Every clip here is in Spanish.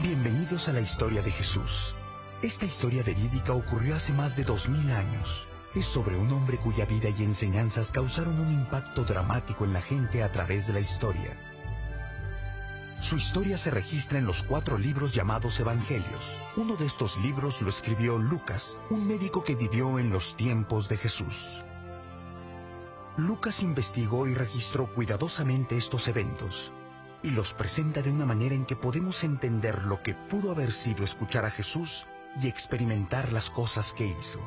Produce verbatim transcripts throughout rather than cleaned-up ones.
Bienvenidos a la historia de Jesús. Esta historia verídica ocurrió hace más de dos mil años. Es sobre un hombre cuya vida y enseñanzas causaron un impacto dramático en la gente a través de la historia. Su historia se registra en los cuatro libros llamados Evangelios. Uno de estos libros lo escribió Lucas, un médico que vivió en los tiempos de Jesús. Lucas investigó y registró cuidadosamente estos eventos, y los presenta de una manera en que podemos entender lo que pudo haber sido escuchar a Jesús y experimentar las cosas que hizo.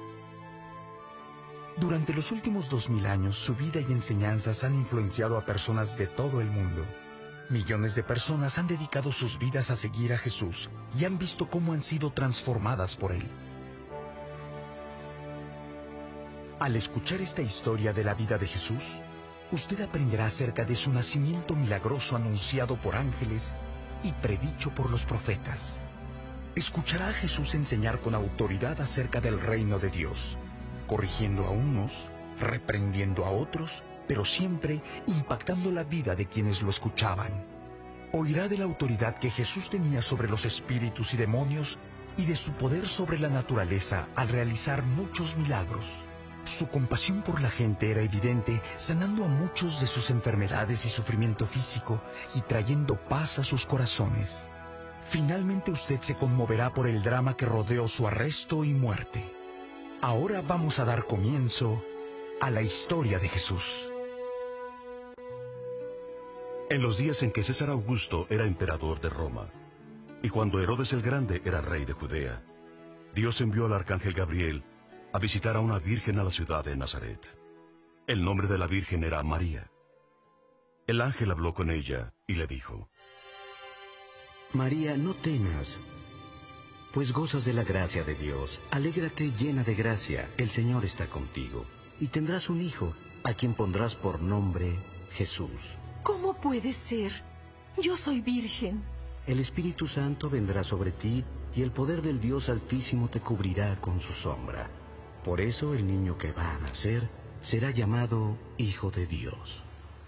Durante los últimos dos mil años, su vida y enseñanzas han influenciado a personas de todo el mundo. Millones de personas han dedicado sus vidas a seguir a Jesús y han visto cómo han sido transformadas por Él. Al escuchar esta historia de la vida de Jesús, usted aprenderá acerca de su nacimiento milagroso anunciado por ángeles y predicho por los profetas. Escuchará a Jesús enseñar con autoridad acerca del reino de Dios, corrigiendo a unos, reprendiendo a otros, pero siempre impactando la vida de quienes lo escuchaban. Oirá de la autoridad que Jesús tenía sobre los espíritus y demonios y de su poder sobre la naturaleza al realizar muchos milagros. Su compasión por la gente era evidente, sanando a muchos de sus enfermedades y sufrimiento físico y trayendo paz a sus corazones. Finalmente usted se conmoverá por el drama que rodeó su arresto y muerte. Ahora vamos a dar comienzo a la historia de Jesús. En los días en que César Augusto era emperador de Roma, y cuando Herodes el Grande era rey de Judea, Dios envió al arcángel Gabriel a visitar a una virgen a la ciudad de Nazaret. El nombre de la virgen era María. El ángel habló con ella y le dijo: María, no temas, pues gozas de la gracia de Dios. Alégrate llena de gracia, el Señor está contigo. Y tendrás un hijo, a quien pondrás por nombre Jesús. ¿Cómo puede ser? Yo soy virgen. El Espíritu Santo vendrá sobre ti, y el poder del Dios Altísimo te cubrirá con su sombra. Por eso el niño que va a nacer será llamado Hijo de Dios.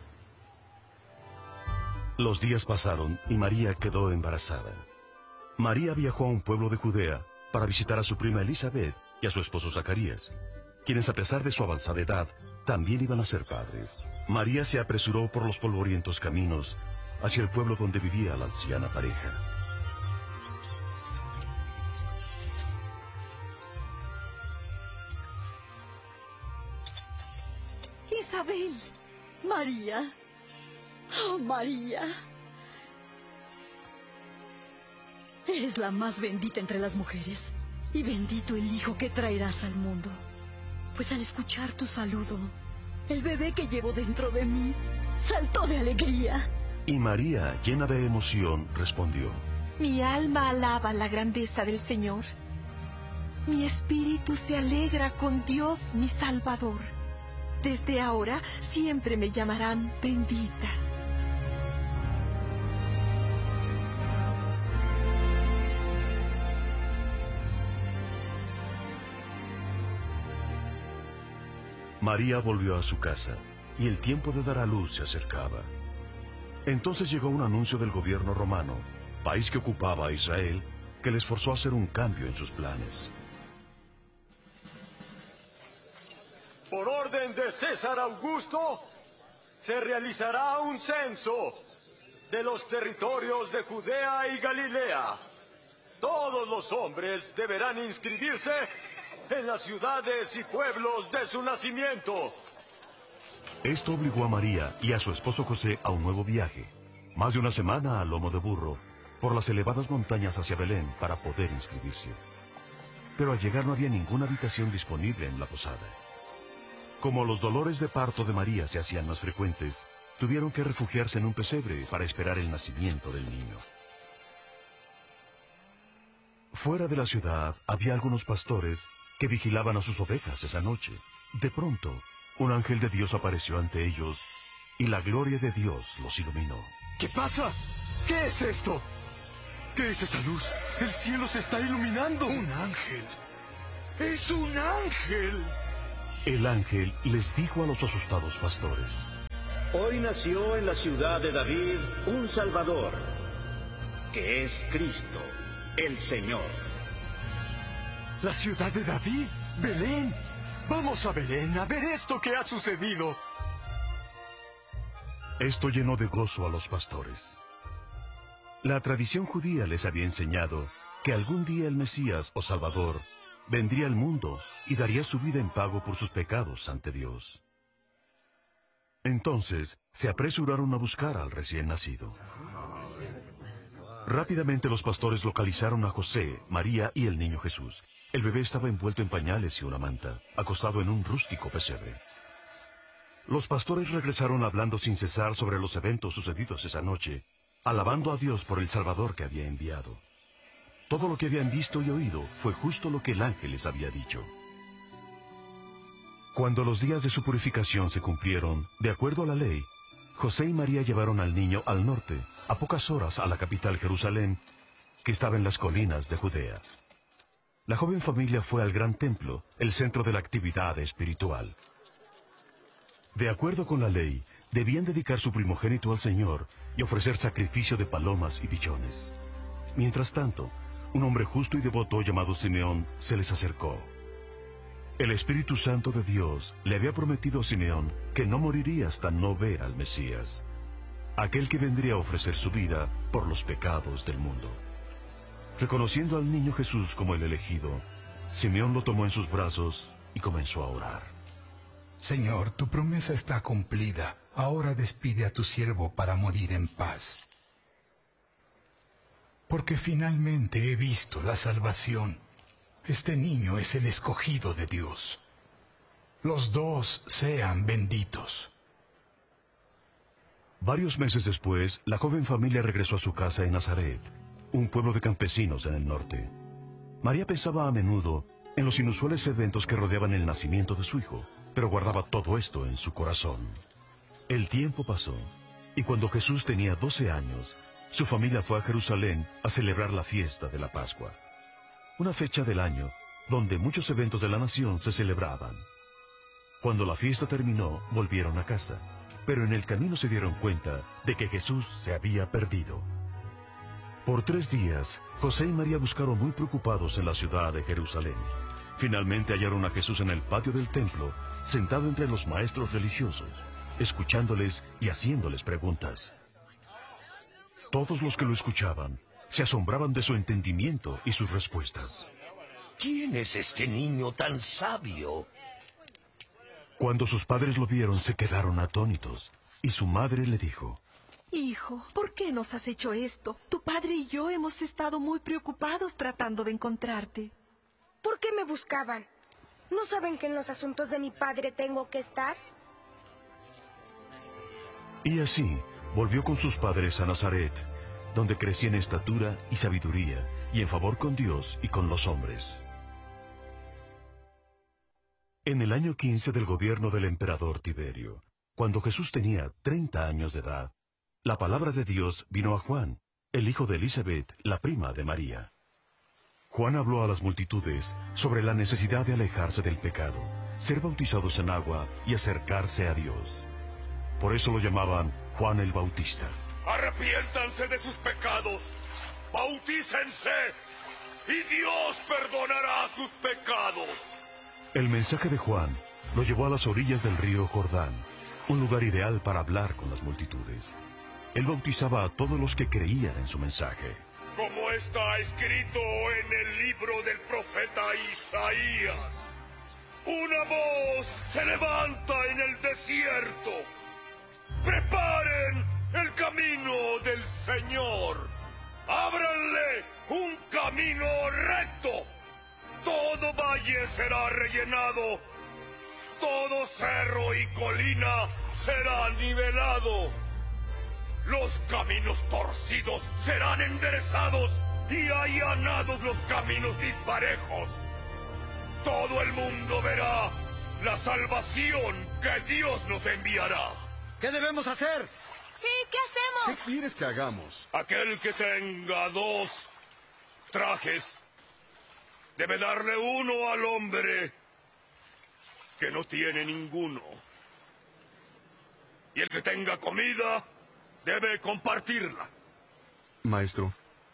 Los días pasaron y María quedó embarazada. María viajó a un pueblo de Judea para visitar a su prima Elizabeth y a su esposo Zacarías, quienes a pesar de su avanzada edad también iban a ser padres. María se apresuró por los polvorientos caminos hacia el pueblo donde vivía la anciana pareja. Isabel, María, oh María, eres la más bendita entre las mujeres, y bendito el hijo que traerás al mundo. Pues al escuchar tu saludo, el bebé que llevo dentro de mí saltó de alegría. Y María, llena de emoción, respondió: Mi alma alaba la grandeza del Señor. Mi espíritu se alegra con Dios mi Salvador. Desde ahora siempre me llamarán bendita. María volvió a su casa, y el tiempo de dar a luz se acercaba. Entonces llegó un anuncio del gobierno romano, país que ocupaba a Israel, que les forzó a hacer un cambio en sus planes. Por orden de César Augusto, se realizará un censo de los territorios de Judea y Galilea. Todos los hombres deberán inscribirse en las ciudades y pueblos de su nacimiento. Esto obligó a María y a su esposo José a un nuevo viaje, más de una semana a lomo de burro, por las elevadas montañas hacia Belén para poder inscribirse. Pero al llegar no había ninguna habitación disponible en la posada. Como los dolores de parto de María se hacían más frecuentes, tuvieron que refugiarse en un pesebre para esperar el nacimiento del niño. Fuera de la ciudad había algunos pastores que vigilaban a sus ovejas esa noche. De pronto, un ángel de Dios apareció ante ellos y la gloria de Dios los iluminó. ¿Qué pasa? ¿Qué es esto? ¿Qué es esa luz? El cielo se está iluminando. Un ángel. ¡Es un ángel! El ángel les dijo a los asustados pastores: Hoy nació en la ciudad de David un Salvador. que es Cristo, el Señor. La ciudad de David, Belén. Vamos a Belén a ver esto que ha sucedido. Esto llenó de gozo a los pastores. La tradición judía les había enseñado que algún día el Mesías o Salvador vendría al mundo y daría su vida en pago por sus pecados ante Dios. Entonces se apresuraron a buscar al recién nacido. Rápidamente los pastores localizaron a José, María y el niño Jesús. El bebé estaba envuelto en pañales y una manta, acostado en un rústico pesebre. Los pastores regresaron hablando sin cesar sobre los eventos sucedidos esa noche, alabando a Dios por el Salvador que había enviado. Todo lo que habían visto y oído fue justo lo que el ángel les había dicho. Cuando los días de su purificación se cumplieron, de acuerdo a la ley, José y María llevaron al niño al norte, a pocas horas a la capital Jerusalén, que estaba en las colinas de Judea. La joven familia fue al gran templo, el centro de la actividad espiritual. De acuerdo con la ley, debían dedicar su primogénito al Señor y ofrecer sacrificio de palomas y pichones. Mientras tanto, un hombre justo y devoto llamado Simeón se les acercó. El Espíritu Santo de Dios le había prometido a Simeón que no moriría hasta no ver al Mesías, aquel que vendría a ofrecer su vida por los pecados del mundo. Reconociendo al niño Jesús como el elegido, Simeón lo tomó en sus brazos y comenzó a orar. Señor, tu promesa está cumplida. Ahora despide a tu siervo para morir en paz. Porque finalmente he visto la salvación. Este niño es el escogido de Dios. Los dos sean benditos. Varios meses después, la joven familia regresó a su casa en Nazaret, un pueblo de campesinos en el norte. María pensaba a menudo en los inusuales eventos que rodeaban el nacimiento de su hijo, pero guardaba todo esto en su corazón. El tiempo pasó, y cuando Jesús tenía doce años, su familia fue a Jerusalén a celebrar la fiesta de la Pascua, una fecha del año donde muchos eventos de la nación se celebraban. Cuando la fiesta terminó, volvieron a casa, pero en el camino se dieron cuenta de que Jesús se había perdido. Por tres días, José y María buscaron muy preocupados en la ciudad de Jerusalén. Finalmente hallaron a Jesús en el patio del templo, sentado entre los maestros religiosos, escuchándoles y haciéndoles preguntas. Todos los que lo escuchaban se asombraban de su entendimiento y sus respuestas. ¿Quién es este niño tan sabio? Cuando sus padres lo vieron, se quedaron atónitos, y su madre le dijo: Hijo, ¿por qué nos has hecho esto? Tu padre y yo hemos estado muy preocupados tratando de encontrarte. ¿Por qué me buscaban? ¿No saben que en los asuntos de mi padre tengo que estar? Y así volvió con sus padres a Nazaret, donde crecía en estatura y sabiduría, y en favor con Dios y con los hombres. En el año quince del gobierno del emperador Tiberio, cuando Jesús tenía treinta años de edad, la palabra de Dios vino a Juan, el hijo de Elisabet, la prima de María. Juan habló a las multitudes sobre la necesidad de alejarse del pecado, ser bautizados en agua y acercarse a Dios. Por eso lo llamaban Juan el Bautista. Arrepiéntanse de sus pecados, bautícense, y Dios perdonará sus pecados. El mensaje de Juan lo llevó a las orillas del río Jordán, un lugar ideal para hablar con las multitudes. Él bautizaba a todos los que creían en su mensaje. Como está escrito en el libro del profeta Isaías, una voz se levanta en el desierto. ¡Preparen el camino del Señor! ¡Ábranle un camino recto! Todo valle será rellenado, todo cerro y colina será nivelado. Los caminos torcidos serán enderezados y allanados los caminos disparejos. Todo el mundo verá la salvación que Dios nos enviará. ¿Qué debemos hacer? Sí, ¿qué hacemos? ¿Qué quieres que hagamos? Aquel que tenga dos trajes debe darle uno al hombre que no tiene ninguno. Y el que tenga comida debe compartirla. Maestro,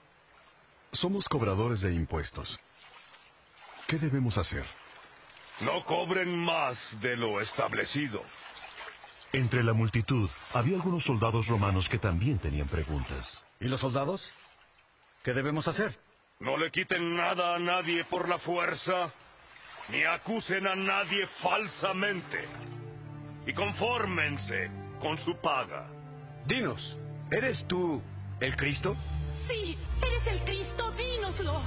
Somos cobradores de impuestos. ¿Qué debemos hacer? No cobren más de lo establecido. Entre la multitud había algunos soldados romanos que también tenían preguntas. ¿Y los soldados? ¿Qué debemos hacer? No le quiten nada a nadie por la fuerza, ni acusen a nadie falsamente. Y confórmense con su paga. Dinos, ¿eres tú el Cristo? Sí, eres el Cristo, dínoslo.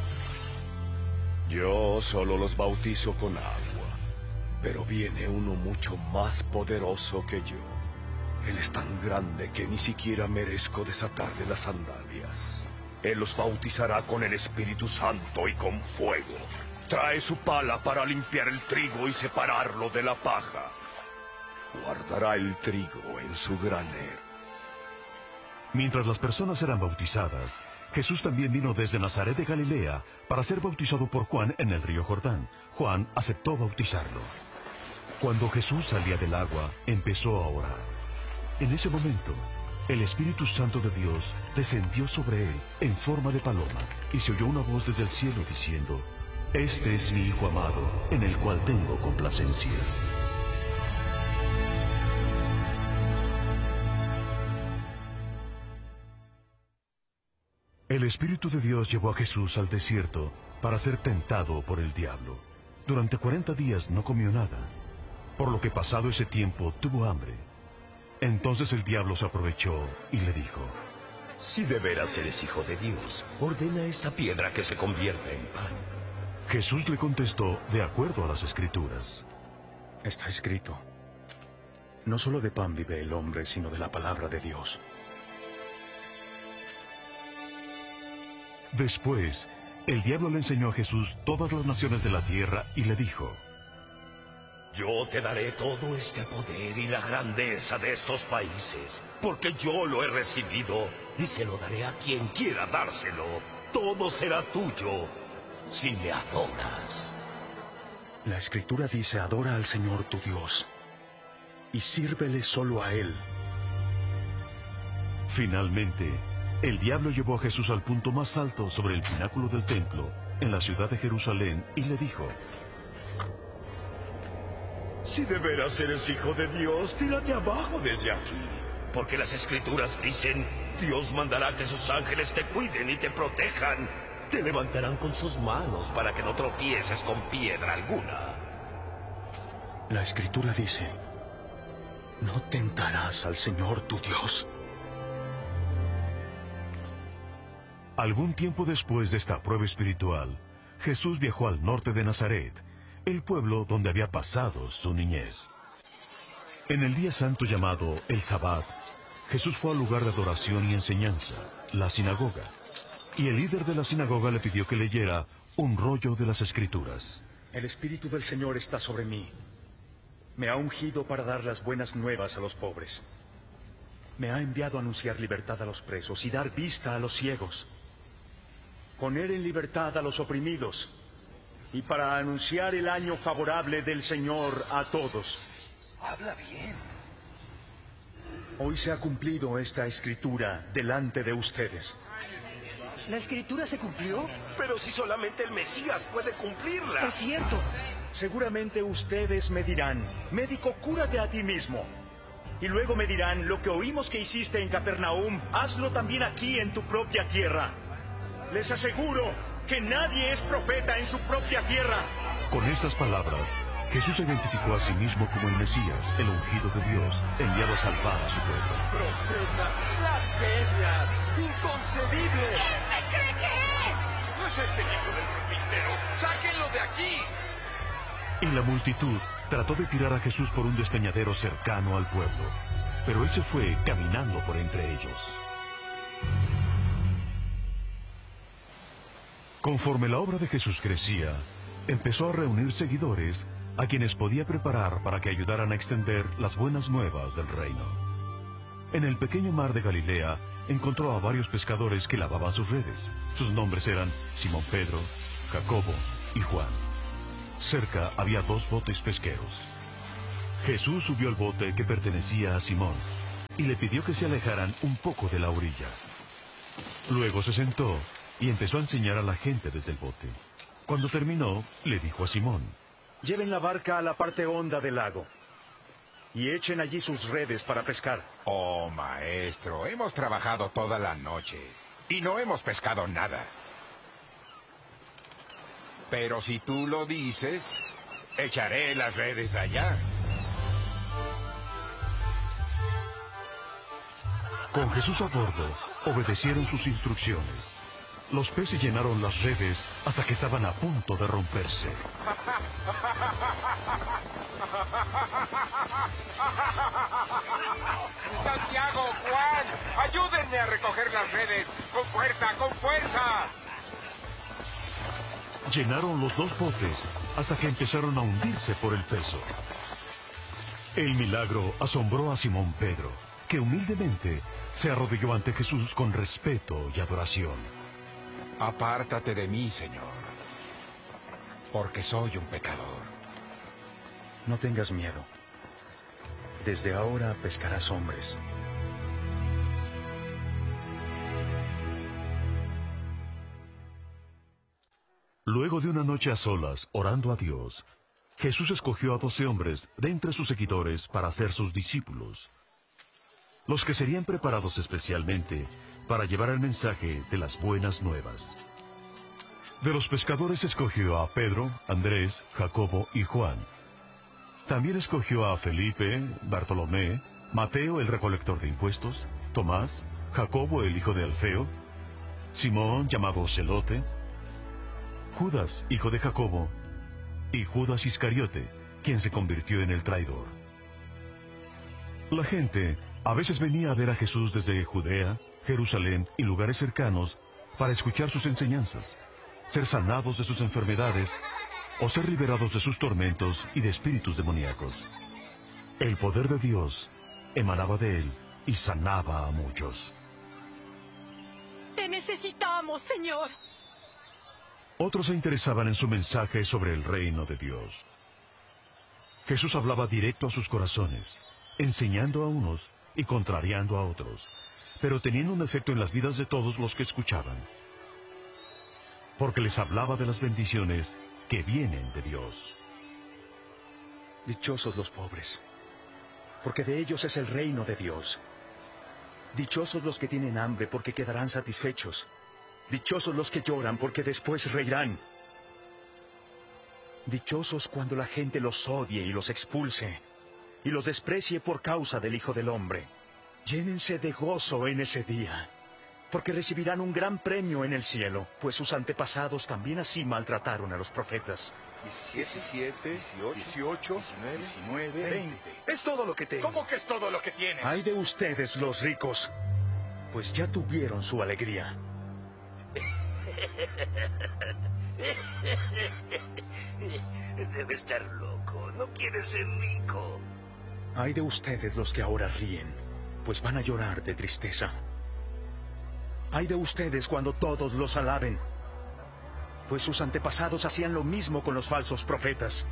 Yo solo los bautizo con agua, pero viene uno mucho más poderoso que yo. Él es tan grande que ni siquiera merezco desatarle las sandalias. Él los bautizará con el Espíritu Santo y con fuego. Trae su pala para limpiar el trigo y separarlo de la paja. Guardará el trigo en su granero. Mientras las personas eran bautizadas, Jesús también vino desde Nazaret de Galilea para ser bautizado por Juan en el río Jordán. Juan aceptó bautizarlo. Cuando Jesús salía del agua, empezó a orar. En ese momento, el Espíritu Santo de Dios descendió sobre él en forma de paloma, y se oyó una voz desde el cielo diciendo: Este es mi Hijo amado, en el cual tengo complacencia. El Espíritu de Dios llevó a Jesús al desierto para ser tentado por el diablo. Durante cuarenta días no comió nada, por lo que pasado ese tiempo tuvo hambre. Entonces el diablo se aprovechó y le dijo: Si de veras eres hijo de Dios, ordena esta piedra que se convierta en pan. Jesús le contestó de acuerdo a las Escrituras. Está escrito: no solo de pan vive el hombre, sino de la palabra de Dios. Después, el diablo le enseñó a Jesús todas las naciones de la tierra y le dijo: Yo te daré todo este poder y la grandeza de estos países, porque yo lo he recibido y se lo daré a quien quiera dárselo. Todo será tuyo si me adoras. La Escritura dice: adora al Señor tu Dios y sírvele solo a Él. Finalmente, el diablo llevó a Jesús al punto más alto sobre el pináculo del templo, en la ciudad de Jerusalén, y le dijo: Si de veras eres hijo de Dios, tírate abajo desde aquí. Porque las Escrituras dicen: Dios mandará que sus ángeles te cuiden y te protejan. Te levantarán con sus manos para que no tropieces con piedra alguna. La Escritura dice: no tentarás al Señor tu Dios. Algún tiempo después de esta prueba espiritual, Jesús viajó al norte de Nazaret, el pueblo donde había pasado su niñez. En el día santo llamado el Sabbat, Jesús fue al lugar de adoración y enseñanza, la sinagoga, y el líder de la sinagoga le pidió que leyera un rollo de las Escrituras. El Espíritu del Señor está sobre mí. Me ha ungido para dar las buenas nuevas a los pobres. Me ha enviado a anunciar libertad a los presos y dar vista a los ciegos, poner en libertad a los oprimidos, y para anunciar el año favorable del Señor a todos. Habla bien. Hoy se ha cumplido esta escritura delante de ustedes. ¿La escritura se cumplió? Pero si solamente el Mesías puede cumplirla. Es cierto. Seguramente ustedes me dirán: médico, cúrate a ti mismo. Y luego me dirán: lo que oímos que hiciste en Capernaum, hazlo también aquí en tu propia tierra. Les aseguro que nadie es profeta en su propia tierra. Con estas palabras, Jesús se identificó a sí mismo como el Mesías, el ungido de Dios, enviado a salvar a su pueblo. ¡Profeta! ¡Blasfemias! ¡Inconcebible! ¿Quién se cree que es? ¡No es este hijo del carpintero! ¡Sáquenlo de aquí! Y la multitud trató de tirar a Jesús por un despeñadero cercano al pueblo, pero él se fue caminando por entre ellos. Conforme la obra de Jesús crecía, empezó a reunir seguidores a quienes podía preparar para que ayudaran a extender las buenas nuevas del reino. En el pequeño mar de Galilea encontró a varios pescadores que lavaban sus redes. Sus nombres eran Simón Pedro, Jacobo y Juan. Cerca había dos botes pesqueros. Jesús subió al bote que pertenecía a Simón y le pidió que se alejaran un poco de la orilla. Luego se sentó y empezó a enseñar a la gente desde el bote. Cuando terminó, le dijo a Simón: Lleven la barca a la parte honda del lago y echen allí sus redes para pescar. Oh, maestro, hemos trabajado toda la noche y no hemos pescado nada. Pero si tú lo dices, echaré las redes allá. Con Jesús a bordo, obedecieron sus instrucciones. Los peces llenaron las redes hasta que estaban a punto de romperse. Santiago, Juan, ayúdenme a recoger las redes. ¡Con fuerza, con fuerza! Llenaron los dos botes hasta que empezaron a hundirse por el peso. El milagro asombró a Simón Pedro, que humildemente se arrodilló ante Jesús con respeto y adoración. Apártate de mí, Señor, porque soy un pecador. No tengas miedo. Desde ahora pescarás hombres. Luego de una noche a solas, orando a Dios, Jesús escogió a doce hombres de entre sus seguidores para ser sus discípulos, los que serían preparados especialmente para llevar el mensaje de las buenas nuevas. De los pescadores escogió a Pedro, Andrés, Jacobo y Juan. También escogió a Felipe, Bartolomé, Mateo el recolector de impuestos, Tomás, Jacobo el hijo de Alfeo, Simón llamado Celote, Judas, hijo de Jacobo, y Judas Iscariote, quien se convirtió en el traidor. La gente a veces venía a ver a Jesús desde Judea, Jerusalén y lugares cercanos para escuchar sus enseñanzas, ser sanados de sus enfermedades o ser liberados de sus tormentos y de espíritus demoníacos. El poder de Dios emanaba de él y sanaba a muchos. Te necesitamos, Señor. Otros se interesaban en su mensaje sobre el reino de Dios. Jesús hablaba directo a sus corazones, enseñando a unos y contrariando a otros, pero teniendo un efecto en las vidas de todos los que escuchaban, porque les hablaba de las bendiciones que vienen de Dios. Dichosos los pobres, porque de ellos es el reino de Dios. Dichosos los que tienen hambre, porque quedarán satisfechos. Dichosos los que lloran, porque después reirán. Dichosos cuando la gente los odie y los expulse, y los desprecie por causa del Hijo del Hombre. Llénense de gozo en ese día, porque recibirán un gran premio en el cielo, pues sus antepasados también así maltrataron a los profetas. diecisiete, dieciocho, diecinueve, veinte. Es todo lo que tengo. ¿Cómo que es todo lo que tienes? Ay de ustedes, los ricos, pues ya tuvieron su alegría. Debe estar loco. No quiere ser rico. Ay de ustedes los que ahora ríen, pues van a llorar de tristeza. Ay de ustedes cuando todos los alaben, pues sus antepasados hacían lo mismo con los falsos profetas.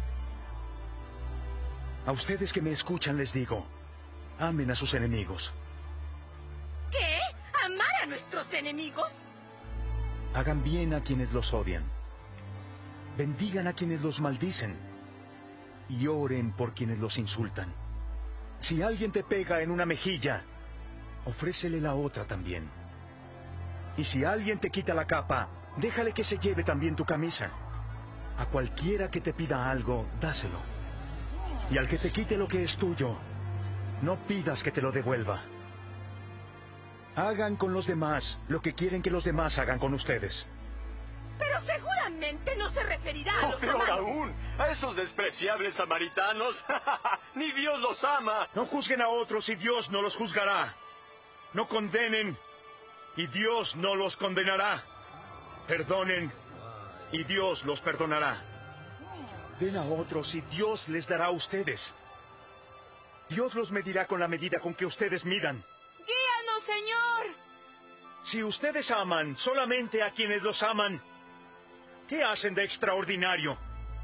A ustedes que me escuchan les digo, amen a sus enemigos. ¿Qué? ¿Amar a nuestros enemigos? Hagan bien a quienes los odian. Bendigan a quienes los maldicen. Y oren por quienes los insultan. Si alguien te pega en una mejilla, ofrécele la otra también. Y si alguien te quita la capa, déjale que se lleve también tu camisa. A cualquiera que te pida algo, dáselo. Y al que te quite lo que es tuyo, no pidas que te lo devuelva. Hagan con los demás lo que quieren que los demás hagan con ustedes. Pero seguramente no se referirá a O los peor amados. aún, a esos despreciables samaritanos. Ni Dios los ama. No juzguen a otros y Dios no los juzgará. No condenen y Dios no los condenará. Perdonen y Dios los perdonará. Den a otros y Dios les dará a ustedes. Dios los medirá con la medida con que ustedes midan. ¡Guíanos, Señor! Si ustedes aman solamente a quienes los aman, ¿qué hacen de extraordinario?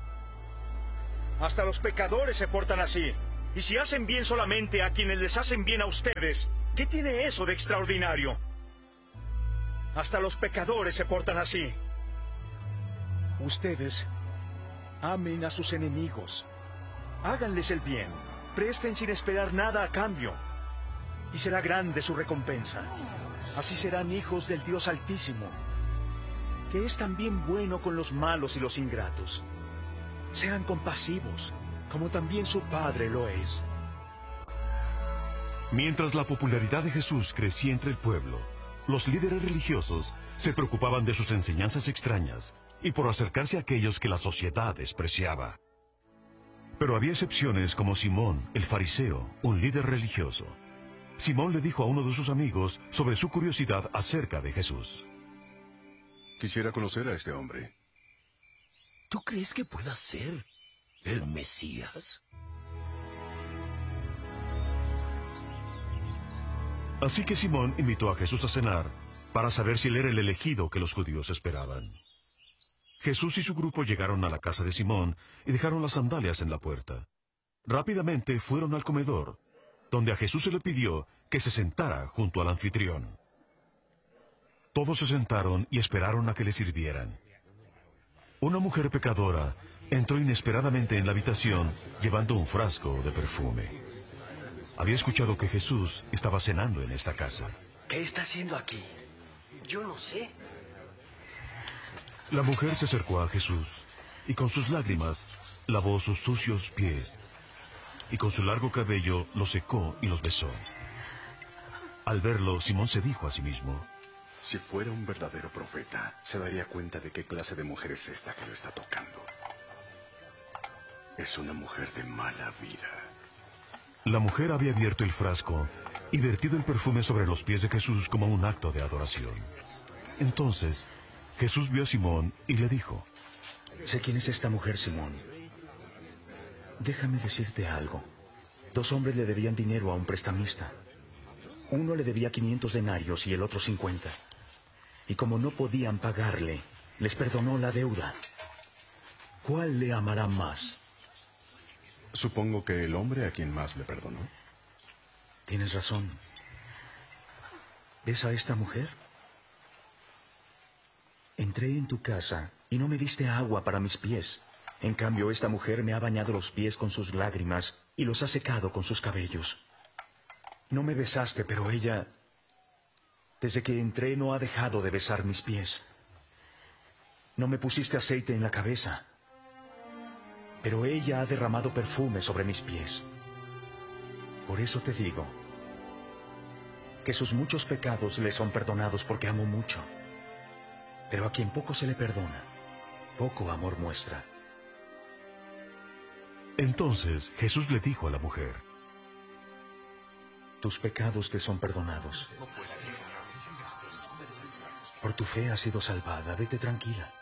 Hasta los pecadores se portan así. Y si hacen bien solamente a quienes les hacen bien a ustedes, ¿qué tiene eso de extraordinario? Hasta los pecadores se portan así. Ustedes amen a sus enemigos. Háganles el bien. Presten sin esperar nada a cambio. Y será grande su recompensa. Así serán hijos del Dios Altísimo, que es también bueno con los malos y los ingratos. Sean compasivos, como también su Padre lo es. Mientras la popularidad de Jesús crecía entre el pueblo, los líderes religiosos se preocupaban de sus enseñanzas extrañas y por acercarse a aquellos que la sociedad despreciaba. Pero había excepciones como Simón, el fariseo, un líder religioso. Simón le dijo a uno de sus amigos sobre su curiosidad acerca de Jesús. Quisiera conocer a este hombre. ¿Tú crees que pueda ser el Mesías? Así que Simón invitó a Jesús a cenar para saber si él era el elegido que los judíos esperaban. Jesús y su grupo llegaron a la casa de Simón y dejaron las sandalias en la puerta. Rápidamente fueron al comedor, donde a Jesús se le pidió que se sentara junto al anfitrión. Todos se sentaron y esperaron a que le sirvieran. Una mujer pecadora entró inesperadamente en la habitación llevando un frasco de perfume. Había escuchado que Jesús estaba cenando en esta casa. ¿Qué está haciendo aquí? Yo no sé. La mujer se acercó a Jesús y con sus lágrimas lavó sus sucios pies y con su largo cabello los secó y los besó. Al verlo, Simón se dijo a sí mismo: si fuera un verdadero profeta, se daría cuenta de qué clase de mujer es esta que lo está tocando. Es una mujer de mala vida. La mujer había abierto el frasco y vertido el perfume sobre los pies de Jesús como un acto de adoración. Entonces, Jesús vio a Simón y le dijo: sé quién es esta mujer, Simón. Déjame decirte algo. Dos hombres le debían dinero a un prestamista. Uno le debía quinientos denarios y el otro cincuenta. Y como no podían pagarle, les perdonó la deuda. ¿Cuál le amará más? Supongo que el hombre a quien más le perdonó. Tienes razón. ¿Ves a esta mujer? Entré en tu casa y no me diste agua para mis pies. En cambio, esta mujer me ha bañado los pies con sus lágrimas y los ha secado con sus cabellos. No me besaste, pero ella, desde que entré, no ha dejado de besar mis pies. No me pusiste aceite en la cabeza, pero ella ha derramado perfume sobre mis pies. Por eso te digo que sus muchos pecados le son perdonados porque amo mucho. Pero a quien poco se le perdona, poco amor muestra. Entonces Jesús le dijo a la mujer: tus pecados te son perdonados. Por tu fe has sido salvada, vete tranquila.